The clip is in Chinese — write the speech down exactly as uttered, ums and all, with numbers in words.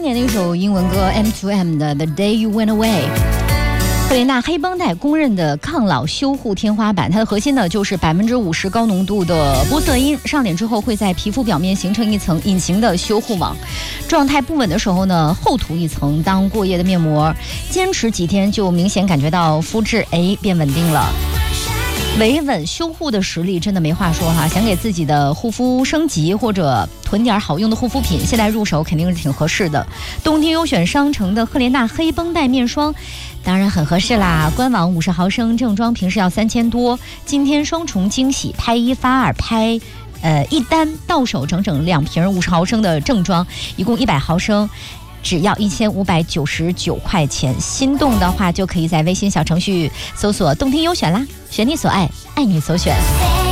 年的一首英文歌 M to M 的 The Day You Went Away。赫莲娜黑绷带公认的抗老修护天花板，它的核心呢就是百分之五十高浓度的玻色因，上脸之后会在皮肤表面形成一层隐形的修护网，状态不稳的时候呢厚涂一层当过夜的面膜，坚持几天就明显感觉到肤质哎变稳定了。维稳修护的实力真的没话说哈，想给自己的护肤升级或者囤点好用的护肤品，现在入手肯定是挺合适的。冬天优选商城的赫莲娜黑绷带面霜当然很合适啦，官网五十毫升正装平时要三千多，今天双重惊喜，拍一发二拍呃一单到手整整两瓶五十毫升的正装，一共一百毫升，只要一千五百九十九块钱，心动的话就可以在微信小程序搜索动听优选啦，选你所爱，爱你所选。